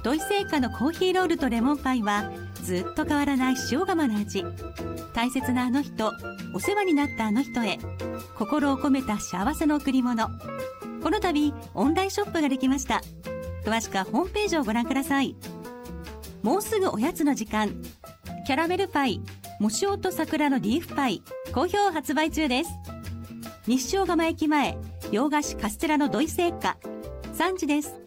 土井製菓のコーヒーロールとレモンパイはずっと変わらない塩釜の味。大切なあの人、お世話になったあの人へ心を込めた幸せの贈り物。この度オンラインショップができました。詳しくはホームページをご覧ください。もうすぐおやつの時間、キャラメルパイ、もしおと桜のリーフパイ好評発売中です。西塩釜駅前洋菓子カステラの土井製菓3時です。